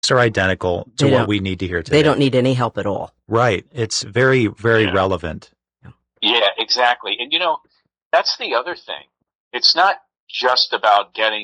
are identical to what we need to hear today. They don't need any help at all. Right. It's very, very relevant. Yeah, exactly. And, that's the other thing. It's not just about getting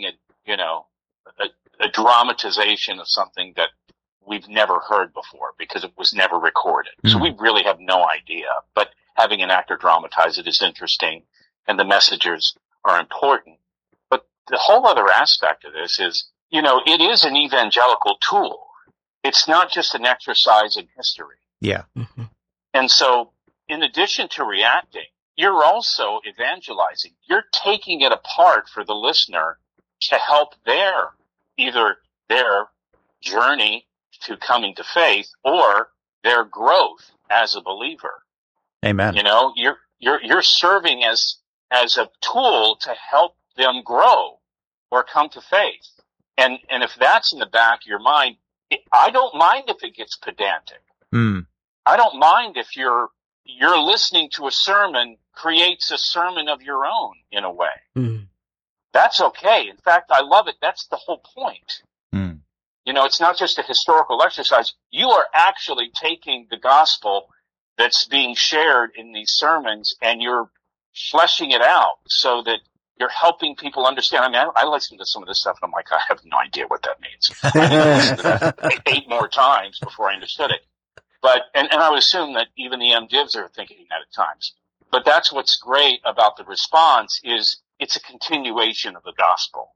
a dramatization of something that we've never heard before because it was never recorded. Mm-hmm. So we really have no idea. But having an actor dramatize it is interesting, and the messages are important. But the whole other aspect of this is, it is an evangelical tool. It's not just an exercise in history. Yeah. Mm-hmm. And so, in addition to reacting, you're also evangelizing. You're taking it apart for the listener to help either their journey to coming to faith or their growth as a believer. Amen. You're serving as a tool to help them grow or come to faith. And if that's in the back of your mind, I don't mind if it gets pedantic. Mm. I don't mind if you're listening to a sermon creates a sermon of your own in a way. Mm. That's okay. In fact, I love it. That's the whole point. Mm. It's not just a historical exercise. You are actually taking the gospel that's being shared in these sermons and you're fleshing it out so that you're helping people understand. I mean, I listen to some of this stuff and I'm like, I have no idea what that means. I listened to that 8 more times before I understood it. But, and I would assume that even the MDivs are thinking that at times. But that's what's great about the response is it's a continuation of the gospel.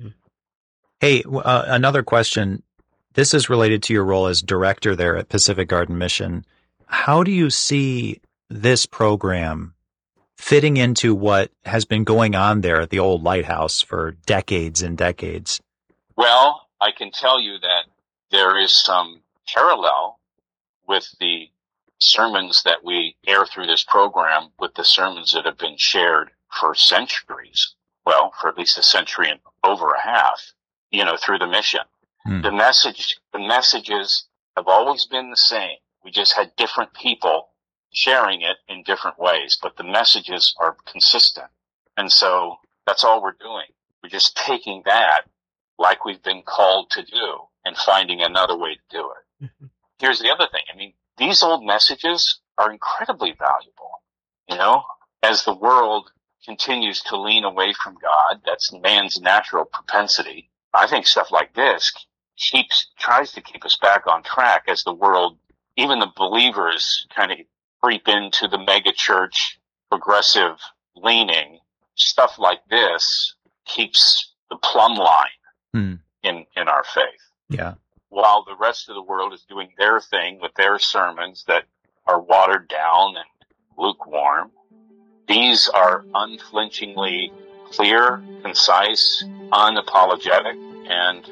Hey, another question. This is related to your role as director there at Pacific Garden Mission. How do you see this program fitting into what has been going on there at the old lighthouse for decades and decades? Well, I can tell you that there is some parallel with the sermons that we air through this program with the sermons that have been shared for centuries. Well, for at least a century and over a half, through the mission. Mm. The messages have always been the same. We just had different people sharing it in different ways, but the messages are consistent. And so that's all we're doing. We're just taking that like we've been called to do and finding another way to do it. Mm-hmm. Here's the other thing. I mean, these old messages are incredibly valuable. As the world continues to lean away from God, that's man's natural propensity. I think stuff like this tries to keep us back on track as the world, even the believers, kind of creep into the mega church progressive leaning. Stuff like this keeps the plumb line in our faith. Yeah. While the rest of the world is doing their thing with their sermons that are watered down and lukewarm, these are unflinchingly clear, concise, unapologetic, and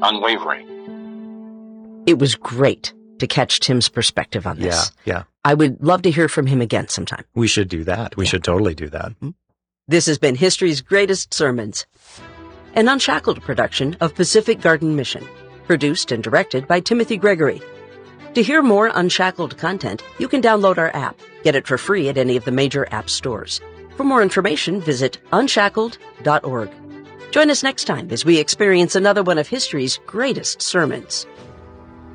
unwavering. It was great to catch Tim's perspective on this. Yeah. I would love to hear from him again sometime. We should do that. We should totally do that. This has been History's Greatest Sermons, an Unshackled production of Pacific Garden Mission, produced and directed by Timothy Gregory. To hear more Unshackled content, you can download our app. Get it for free at any of the major app stores. For more information, visit unshackled.org. Join us next time as we experience another one of history's greatest sermons.